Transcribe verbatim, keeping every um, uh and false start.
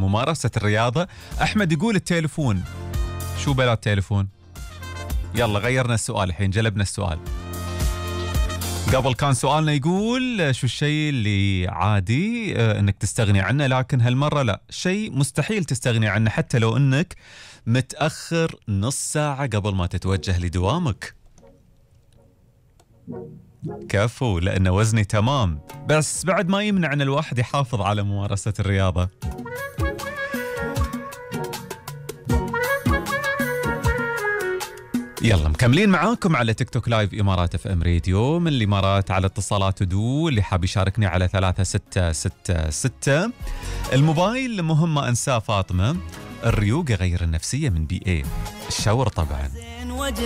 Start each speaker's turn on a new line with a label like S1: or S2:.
S1: ممارسة الرياضة. أحمد يقول التليفون. شو بلا التليفون؟ يلا غيرنا السؤال الحين، جلبنا السؤال. قبل كان سؤالنا يقول شو الشيء اللي عادي انك تستغني عنه، لكن هالمرة لا، شيء مستحيل تستغني عنه حتى لو انك متأخر نص ساعة قبل ما تتوجه لدوامك. كفو، لأن وزني تمام، بس بعد ما يمنع أن الواحد يحافظ على ممارسة الرياضة. يلا مكملين معاكم على تيك توك لايف إمارات اف ام راديو من الإمارات. على اتصالات ودو اللي حاب يشاركني على ثلاثة ستة ستة ستة. الموبايل مهم ما أنساه فاطمة. الريوق غير النفسية من بي اي. الشاور طبعا.